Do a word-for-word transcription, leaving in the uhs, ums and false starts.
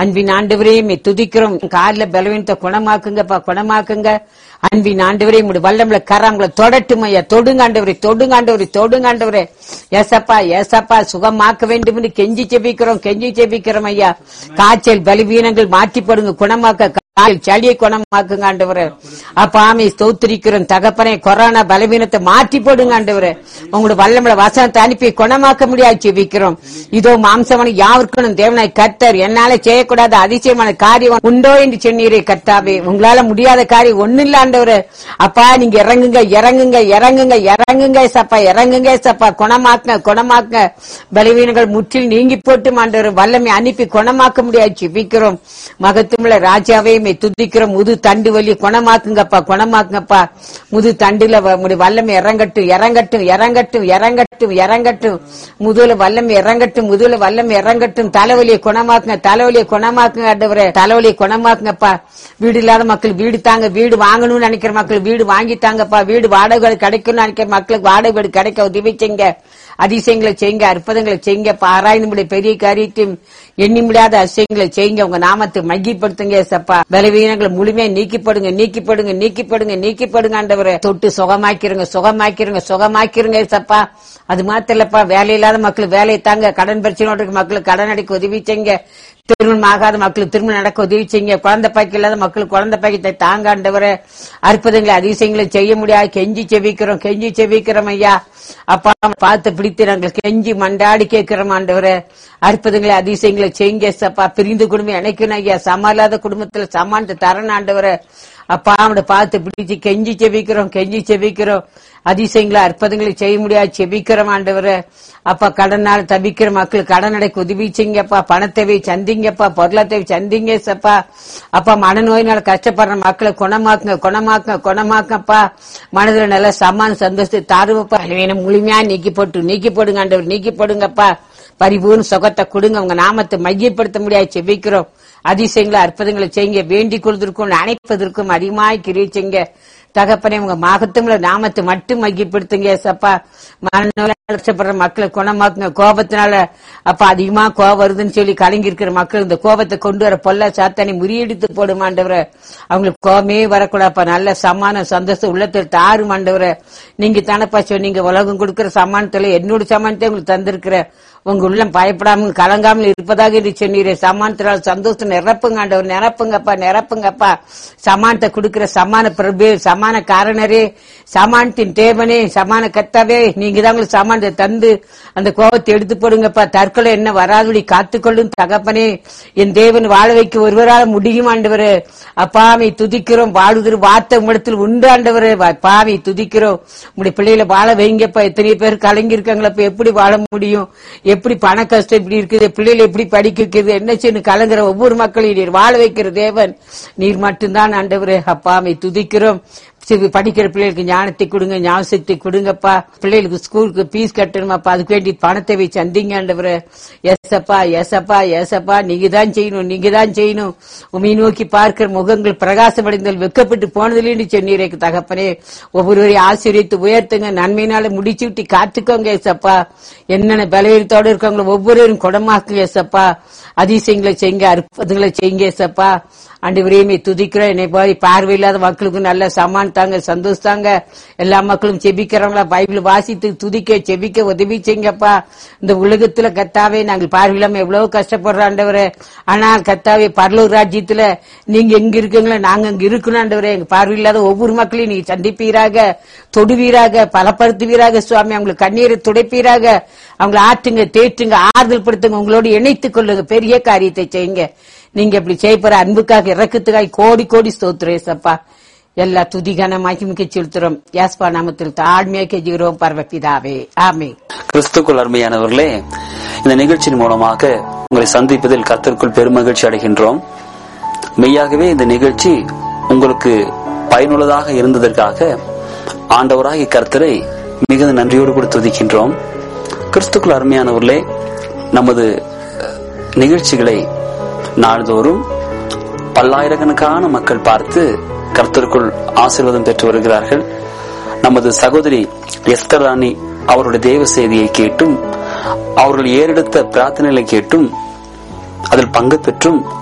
அன்பின் ஆண்டவரே மே துதிக்கிறோம். காலில பலவீனத்தை குணமாக்குங்கப்பா, குணமாக்குங்க. அன்பின் ஆண்டவரே உங்களுடைய வல்லம்ல கரங்களை தொடட்டும் ஐயா. தொடுங்காண்டவரே, தொடுங்காண்டவரே, தொடுங்காண்டவரே. ஏசப்பா, ஏசப்பா சுகமாக்க வேண்டும் என்று கெஞ்சி செபிக்கிறோம், கெஞ்சி செபிக்கிறோம் ஐயா. காய்ச்சல் பலவீனங்கள் மாற்றிப்படுங்க, குணமாக்க சளியை குணமாக்குங்க ஆண்டவரே. அப்ப ஆமை ஸ்தோத்திரிக்கிறோம் தகப்பனே. கொரோனா பலவீனத்தை மாற்றி போடுங்க ஆண்டவரே. உங்களோட வல்லமல வசனத்தை அனுப்பி குணமாக்க முடியாது செபிக்கிறோம். இதோ மாம்சமான யாருக்கணும் தேவனாய் கர்த்தர் என்னால செய்யக்கூடாத அதிசயமான காரியம் உண்டோ என்று சொன்னீரே கர்த்தாவே. உங்களால முடியாத காரியம் ஒண்ணு இல்ல ஆண்டவரே. அப்பா நீங்க இறங்குங்க, இறங்குங்க, இறங்குங்க, இறங்குங்க சப்பா, இறங்குங்க சப்பா. குணமாக்க, குணமாக்க. பலவீனங்கள் முற்றில் நீங்கி போட்டு ஆண்டவரே வல்லமை அனுப்பி குணமாக்க முடியாது செபிக்கிறோம். மகத்துவமுள்ள ராஜாவே துதிக்கிறோம். முது தண்டு வலி குணமாக்குங்கப்பா, குணமாக்குங்கப்பா. முது தண்டுல வல்லமை இறங்கட்டும், இறங்கட்டும், இறங்கட்டும், இறங்கட்டும், இறங்கட்டும். முதுல வல்லமை இறங்கட்டும், முதுல வல்லமை இறங்கட்டும். தலைவலியை குணமாக்குங்க, தலைவலியை குணமாக்குங்க ஆண்டவரே. தலைவலியை குணமாக்குங்கப்பா. வீடு இல்லாத மக்கள் வீடு தாங்க, வீடு வாங்கணும்னு நினைக்கிற மக்கள் வீடு வாங்கித்தாங்கப்பா. வீடு வாடகை கிடைக்கும்னு நினைக்கிற மக்களுக்கு வாடகை வீடு கிடைக்க உதவி செய்யுங்க. அதிசயங்களை செய்யுங்க, அற்புதங்களை செய்யுங்க. ஆராய்ந்து பெரிய காரியத்தையும் எண்ணி முடியாத அதிசயங்களை செய்யுங்க. உங்க நாமத்தை மையப்படுத்துங்க சப்பா. பலவீனங்களை முழுமையா நீக்கிப்படுங்க, நீக்கிப்படுங்க, நீக்கிப்படுங்க, நீக்கிப்படுங்க ஆண்டவரே. தொட்டு சுகமாக்கிருங்க, சுகமாக்கிருங்க, சுகமாக்கிருங்க சப்பா. அது மாத்திரம் இல்லப்பா, வேலை இல்லாத மக்கள் வேலையை தாங்க. கடன் பிரச்சனையோட இருக்க மக்களுக்கு கடன் அடைக்க உதவி செய்யுங்க. திருமணம் ஆகாத மக்களுக்கு திருமணம் நடக்க உதவி செய்யுங்க. குழந்தை பாக்கி இல்லாத மக்களுக்கு குழந்தை பாக்கியத்தை தாங்க ஆண்டவரே. அற்புதங்களை அதிசயங்களை செய்ய முடியாது கெஞ்சி செபிக்கிறோம், கெஞ்சி செபிக்கிறோம் ஐயா. அப்பா பார்த்து பிடித்து நாங்கள் கெஞ்சி மண்டாடி கேட்கிறோம் ஆண்டவரே. அற்புதங்களை அதிசயங்களை செய்யுங்க சப்பா. பிரிந்து குடும்பம் இணைக்கணும் ஐயா. சமாளாத குடும்பத்துல சமானத்தை தரணும் ஆண்டவரே. அப்பா அவனை பார்த்து பிடிச்சு கெஞ்சி செபிக்கிறோம், கெஞ்சி செபிக்கிறோம். அதிசயங்களை அற்புதங்களை செய்ய முடியாது செபிக்கிறோம் ஆண்டவரே. அப்பா கடனால் தவிக்கிற மக்கள் கடன் அடைக்க உதவி செய்யுங்கப்பா. பணத்தேவை சந்திங்கப்பா, பொருளாத்தேவை சந்திங்க சப்பா. அப்பா மனநோயினால கஷ்டப்படுற மக்களை குணமாக்குங்க, குணமாக்குங்க, குணமாக்கப்பா. மனதில் நல்ல சமான சந்தோஷத்தை தாருவப்பா. வேணும் முழுமையா நீக்கி போட்டு நீக்கி போடுங்க ஆண்டவர், நீக்கி போடுங்கப்பா. பரிபூர்ண சுகத்தை கொடுங்க. உங்க நாமத்தை மையப்படுத்த முடியாது செபிக்கிறோம். அதிசயங்களை அற்புதங்களை செய்யுங்க. வேண்டிக் கொள்வதற்கும் அணைப்பதற்கும் அதிகமாய் கிரியை செய்யுங்க தகப்பனே. உங்க மகத்துவ நாமத்தை மட்டும் மையப்படுத்துங்க சப்பா. மனநோய்ப்படுற மக்களை குணமாக்குங்க. கோபத்தினால அப்ப அதிகமா கோபம் வருதுன்னு சொல்லி கலங்கி இருக்கிற மக்கள் இந்த கோபத்தை கொண்டு வர பொல்ல சாத்தானை முறியடித்து போடும் ஆண்டவரை. அவங்களுக்கு கோபமே வரக்கூடாப்பா. நல்ல சமான சந்தோஷம் உள்ளத்தில் தாரு ஆண்டவரை. நீங்க தானப்பா சொன்னீங்க உலகம் கொடுக்கிற சமானத்துல என்னோட சமானத்தை உங்களுக்கு தந்திருக்கிற. உங்க உள்ளம் பயப்படாமல் கலங்காமல் இருப்பதாக என்று சொன்னீரே. சமானத்தினால் சந்தோஷம் நிரப்புங்க ஆண்டவர், நிரப்புங்கப்பா, நிரப்புங்கப்பா. சமானத்தை கொடுக்கிற சமான பிரபு, சமான காரணரே, சமானத்தின் தேவனே, சமான கர்த்தாவே, நீங்க தான் உங்களுக்கு சமானத்தை தந்து அந்த கோபத்தை எடுத்து போடுங்கப்பா. தற்கொலை என்ன வராதபடி காத்துக்கொள்ளும் தகப்பனே. என் தேவன் வாழ வைக்க ஒருவரால் முடியும் ஆண்டவரு. அப்பாவை துதிக்கிறோம். வாழுகிற வார்த்தை உம்மிடத்தில் உண்டு ஆண்டவரு. பாவை துதிக்கிறோம். உங்களுடைய பிள்ளைகளை வாழ வைங்கப்பா. எத்தனை பேர் கலங்கி இருக்காங்களப்ப, எப்படி வாழ முடியும்? எப்படி பண கஷ்டம் இப்படி இருக்குது, பிள்ளைகள் எப்படி படிக்க வைக்கிறது, என்ன செய்யணும் கலங்குற ஒவ்வொரு மக்களையும் நீர் வாழ வைக்கிற தேவன் நீர் மட்டும்தான் ஆண்டவரே. அப்பாவை துதிக்கிறோம். படிக்கிற பிள்ளைகளுக்கு ஞானத்தை கொடுங்க, ஞாபகத்தை கொடுங்கப்பா. பிள்ளைகளுக்கு ஸ்கூலுக்கு பீஸ் கட்டணுமாப்பா, அதுக்கு வேண்டி பணத்தை போய் சந்திங்க ஆண்டவரே. எஸ்அப்பா, எஸ்அப்பா, எஸ்அப்பா, நீங்க தான் செய்யணும், நீங்க தான் செய்யணும். உண்மை நோக்கி பார்க்கிற முகங்கள் பிரகாசம் அடைந்தால் வெக்கப்பட்டு போனதில்லைன்னு சொன்னீரே தகப்பனே. ஒவ்வொருவரையும் ஆசீர்வதித்து உயர்த்துங்க. நன்மையினால முடிச்சு விட்டு காத்துக்கோங்க எஸ்அப்பா. என்னென்ன பலவீனத்தோடு இருக்காங்களோ ஒவ்வொருவரும் குணமாக்குங்க எஸ்அப்பா. அதிசயங்களை செய்யுங்க, அற்புதங்களை செய்யுங்க எஸ்அப்பா. ஆண்டவரே துதிக்கிறோம். என்னை போய் பார்வையில்லாத மக்களுக்கு நல்ல சமான் தாங்க, சந்தோஷத்தாங்க. எல்லா மக்களும் செபிக்கிறவங்களா பைபிள் வாசித்து துதிக்க செபிக்க உதவி செய்யுங்கப்பா. இந்த உலகத்துல கத்தாவே நாங்கள் பார்வையில்லாம எவ்வளவு கஷ்டப்படுறோம் ஆண்டவரே. ஆனால் கத்தாவே பரலூர் ராஜ்யத்துல நீங்க எங்க இருக்கீங்களோ நாங்க அங்க இருக்கணும் ஆண்டவரே. எங்க பார்வையில்லாத ஒவ்வொரு மக்களையும் நீங்க சந்திப்பீராக, தொடுவீராக, பலப்படுத்துவீராக சுவாமி. அவங்களுக்கு கண்ணீரை துடைப்பீராக. அவங்களை ஆற்றுங்க, தேற்றுங்க, ஆறுதல் படுத்துங்க. உங்களோடு இணைத்துக் கொள்ளுங்க. பெரிய காரியத்தை செய்யுங்க. நீங்க இப்படி செய்யப்படுற அன்புக்காக இறக்கத்துக்காக கோடி கோடி ஸ்தோத்திரேசப்பா. எல்லா துதிகான மகிமைக்கு செலுத்துறோம். யாஸ்பா நாமத்தில் தாழ்மையா கெஞ்சுகிறோம் பரமபிதாவே, ஆமென். கிறிஸ்துக்குள் அருமையானவர்களே, இந்த நிகழ்ச்சியின் மூலமாக உங்களை சந்திப்பதில் கர்த்தருக்குள் பெருமகிழ்ச்சி அடைகின்றோம். மெய்யாகவே இந்த நிகழ்ச்சி உங்களுக்கு பயனுள்ளதாக இருந்ததற்காக ஆண்டவராகிய கர்த்தரை மிகுந்த நன்றியோடு கூட துதிக்கின்றோம். கிறிஸ்துக்குள் அருமையானவர்களே, நமது நிகழ்ச்சிகளை நாள்தோறும் பல்லாயிரக்கணக்கான மக்கள் பார்த்து கர்த்தருக்குள் ஆசீர்வாதம் பெற்று வருகிறார்கள். நமது சகோதரி எஸ்தர் ராணி அவருடைய தேவ செய்தியை கேட்டும் அவர்கள் ஏறெடுத்த பிரார்த்தனைகளை கேட்டும் அதில் பங்கு பெற்றும்